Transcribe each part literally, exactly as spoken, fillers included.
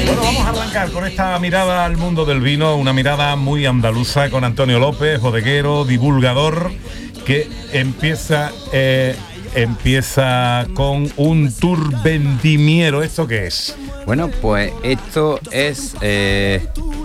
Bueno, vamos a arrancar con esta mirada al mundo del vino, una mirada muy andaluza con Antonio López, bodeguero, divulgador, que empieza eh, empieza con un tour vendimiero. ¿Esto qué es? Bueno, pues esto es... Eh,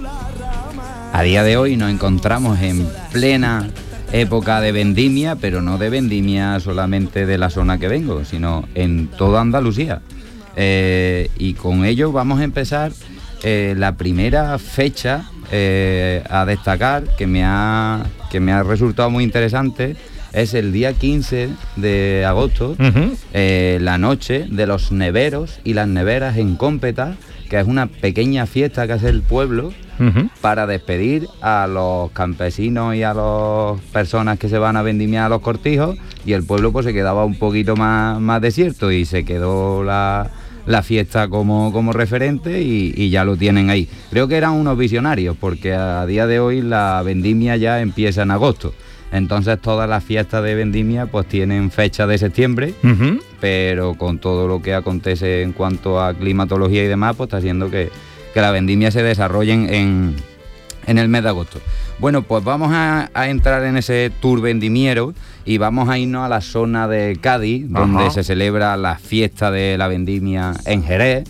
a día de hoy nos encontramos en plena época de vendimia, pero no de vendimia solamente de la zona que vengo, sino en toda Andalucía. Eh, y con ello vamos a empezar eh, la primera fecha eh, a destacar que me ha que me ha resultado muy interesante. Es el día quince de agosto, uh-huh. eh, la noche de los neveros y las neveras en Cómpeta, que es una pequeña fiesta que hace el pueblo uh-huh. para despedir a los campesinos y a las personas que se van a vendimiar a los cortijos, y el pueblo pues se quedaba un poquito más, más desierto y se quedó la, la fiesta como, como referente y, y ya lo tienen ahí. Creo que eran unos visionarios, porque a día de hoy la vendimia ya empieza en agosto. Entonces todas las fiestas de vendimia pues tienen fecha de septiembre, uh-huh. pero con todo lo que acontece en cuanto a climatología y demás, pues está haciendo que, que la vendimia se desarrollen en, en el mes de agosto. Bueno, pues vamos a, a entrar en ese tour vendimiero y vamos a irnos a la zona de Cádiz, uh-huh. donde se celebra la fiesta de la vendimia en Jerez,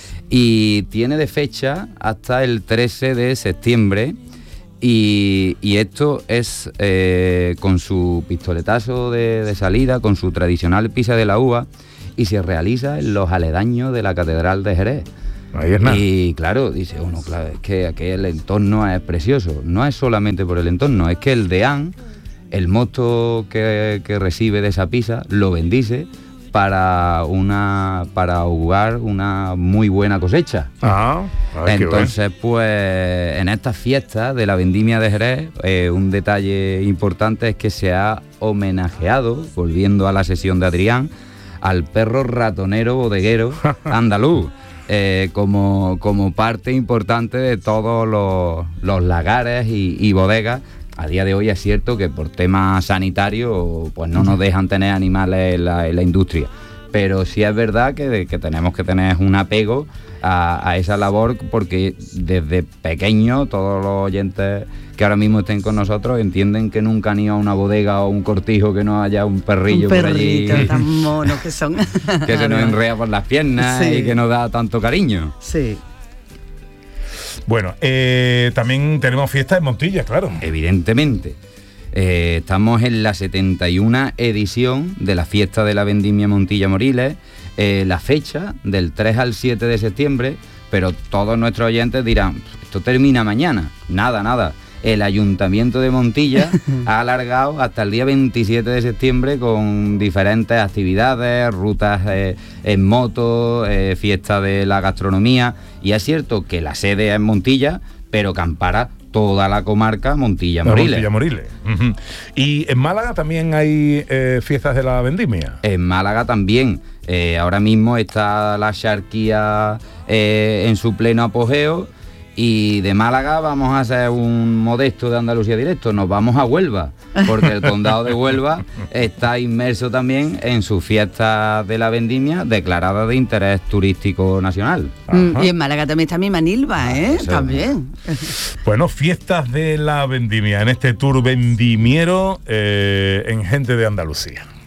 y tiene de fecha hasta el trece de septiembre. Y, y esto es eh, con su pistoletazo de, de salida, con su tradicional pisa de la uva, y se realiza en los aledaños de la Catedral de Jerez. Ahí es nada. Y claro, dice uno, claro, es que aquí el entorno es precioso. No es solamente por el entorno, es que el deán, el mosto que, que recibe de esa pisa, lo bendice para una para augurar una muy buena cosecha. Ah, ay, entonces pues en estas fiestas de la vendimia de Jerez eh, un detalle importante es que se ha homenajeado, volviendo a la sesión de Adrián, al perro ratonero bodeguero andaluz eh, como, como parte importante de todos los, los lagares y, y bodegas. A día de hoy es cierto que por temas sanitarios pues no nos dejan tener animales en la, en la industria, pero sí es verdad que, que tenemos que tener un apego a, a esa labor, porque desde pequeño todos los oyentes que ahora mismo estén con nosotros entienden que nunca han ido a una bodega o un cortijo que no haya un perrillo un perrito, por allí tan monos que son, que se nos enrea por las piernas, sí. y que nos da tanto cariño. Sí. Bueno, eh, también tenemos fiesta en Montilla, claro. Evidentemente. Eh, estamos en la setenta y una edición de la fiesta de la vendimia Montilla Moriles. Eh, la fecha del tres al siete de septiembre, pero todos nuestros oyentes dirán, esto termina mañana. Nada, nada. El Ayuntamiento de Montilla ha alargado hasta el día veintisiete de septiembre con diferentes actividades, rutas eh, en moto, eh, fiesta de la gastronomía, y es cierto que la sede es en Montilla, pero que ampara toda la comarca Montilla-Moriles. Montilla-Moriles. Uh-huh. ¿Y en Málaga también hay eh, fiestas de la vendimia? En Málaga también. Eh, ahora mismo está la Xarquía eh, en su pleno apogeo. Y de Málaga vamos a hacer un modesto de Andalucía directo, nos vamos a Huelva, porque el condado de Huelva está inmerso también en su fiesta de la vendimia declarada de interés turístico nacional. Ajá. Y en Málaga también está mi Manilva, ¿eh? Eso. También. Bueno, fiestas de la vendimia en este tour vendimiero eh, en Gente de Andalucía.